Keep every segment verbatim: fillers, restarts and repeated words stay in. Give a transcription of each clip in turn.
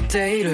ている。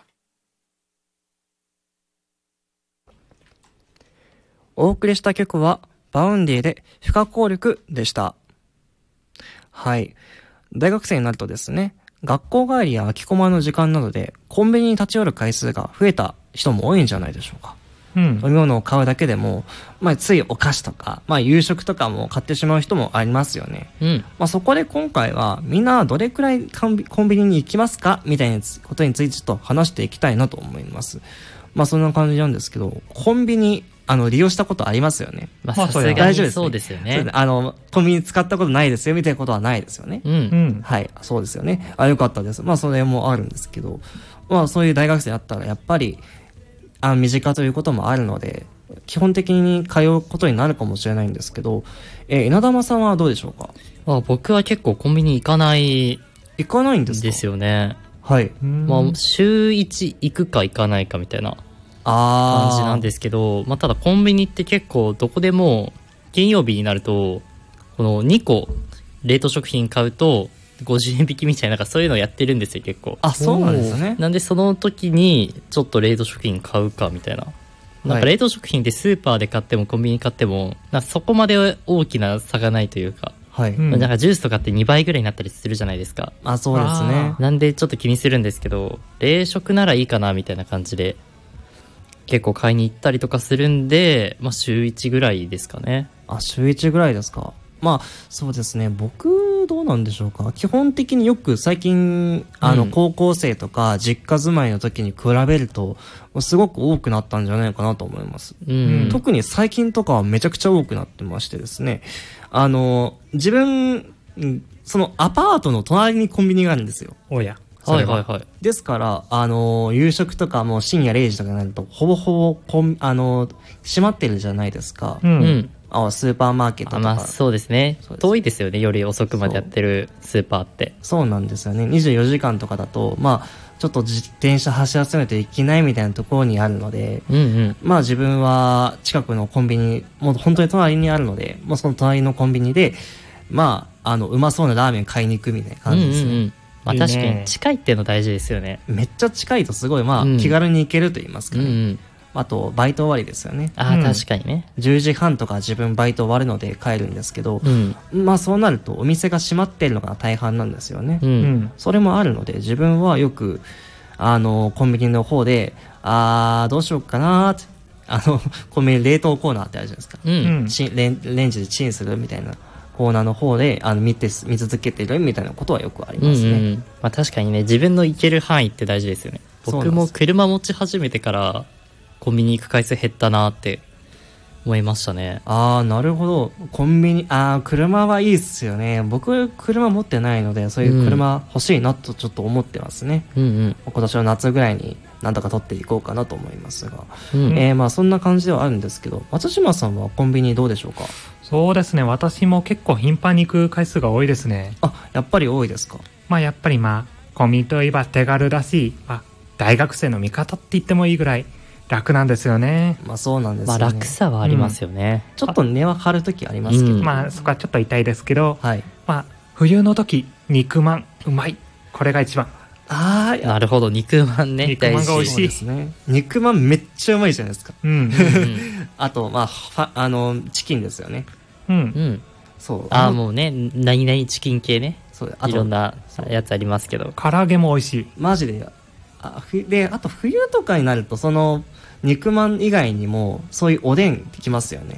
お送りした曲はバウンディで不可抗力でした。はい。大学生になるとですね、学校帰りや空きコマの時間などでコンビニに立ち寄る回数が増えた人も多いんじゃないでしょうか。うん、飲み物を買うだけでも、まあ、ついお菓子とか、まあ、夕食とかも買ってしまう人もありますよね。うん、まあ、そこで今回はみんなどれくらいコンビ、コンビニに行きますかみたいなことについてちょっと話していきたいなと思います。まあそんな感じなんですけど、コンビニあの利用したことありますよね。 まあさすがにそうですよね。 あのコンビニ使ったことないですよみたいなことはないですよね。うん、はい、そうですよね。あ、よかったです。まあそれもあるんですけど、まあそういう大学生だったらやっぱりあ身近ということもあるので、基本的に通うことになるかもしれないんですけど、えー、稲玉さんはどうでしょうか。 あ、僕は結構コンビニ行かない行かないんですか。 ですよね。 はい。 まあ週いち行くか行かないかみたいな感じなんですけど、まあただコンビニって結構どこでも金曜日になるとこのにこ冷凍食品買うとごじゅうえん引きみたいな、なんかそういうのやってるんですよ結構。 あ、そうなんですね。 なんでその時にちょっと冷凍食品買うかみたいな。なんか冷凍食品ってスーパーで買ってもコンビニ買ってもなんかそこまで大きな差がないというか、はい、なんかジュースとかってにばいぐらいになったりするじゃないですか。 あ、そうですね。 なんでちょっと気にするんですけど、冷食ならいいかなみたいな感じで結構買いに行ったりとかするんで、まあ週いちぐらいですかね。 あ、週いちぐらいですか。まあそうですね。僕どうなんでしょうか。基本的によく最近あの高校生とか実家住まいの時に比べるとすごく多くなったんじゃないかなと思います。うん、特に最近とかはめちゃくちゃ多くなってましてですね。あの自分そのアパートの隣にコンビニがあるんですよ。 おや。 はいはいはい。 ですからあの夕食とかも深夜れいじとかになるとほぼほぼコンあの閉まってるじゃないですか。うん。うんあスーパーマーケットとか。 あ、まあそうですね。遠いですよね。より遅くまでやってるスーパーって。 そうなんですよね。にじゅうよじかんとかだと、まあちょっと自転車走らせないといけないみたいなところにあるので、うんうん、まあ自分は近くのコンビニ、もう本当に隣にあるので、もうその隣のコンビニで、まああのうまそうなラーメン買いに行くみたいな感じですね。うんうんうん、 まあ確かに近いっていうの大事ですよね。 めっちゃ近いとすごいまあ気軽に行けると言いますかね。うんうんうんあとバイト終わりですよね。 あ、うん、確かにね。 じゅうじはんとか自分バイト終わるので帰るんですけど、うん、まあそうなるとお店が閉まっているのが大半なんですよね。うん、それもあるので自分はよくあのコンビニの方であーどうしようかなーってあのコンビニ冷凍コーナーってあるじゃないですか。うん、レ, ンレンジでチンするみたいなコーナーの方であの見て見続けているみたいなことはよくありますね。うんうんまあ、確かにね自分の行ける範囲って大事ですよね。僕も車持ち始めてからコンビニ行く回数減ったなって思いましたね。 ああなるほど。コンビニああ車はいいっすよね。僕車持ってないのでそういう車欲しいなとちょっと思ってますね。うんうん、今年の夏ぐらいになんとか取っていこうかなと思いますが、うんえー、まあそんな感じではあるんですけど、松島さんはコンビニどうでしょうか。 そうですね。私も結構頻繁に行く回数が多いですね。 あやっぱり多いですか。 まあやっぱりまあコンビニといえば手軽だし、まあ、大学生の味方って言ってもいいぐらい楽なんですよね。 まあそうなんですよね。 まあ楽さはありますよね。 うん、ちょっと値は張るときありますけど、 うん、まあそこはちょっと痛いですけど、はい、まあ冬の時肉まんうまいこれが一番。 ああなるほど肉まんね。 肉まんが美味しいですね。肉まんめっちゃうまいじゃないですか。うん。あとまあファあのチキンですよね。 うん。うん。そうああもうね何々チキン系ね。そういろんなやつありますけど。 唐揚げも美味しい。 マジで。あであと冬とかになるとその肉まん以外にもそういうおでんできますよね。